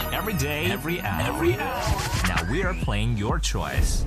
Every day, every hour. Now we are playing your choice.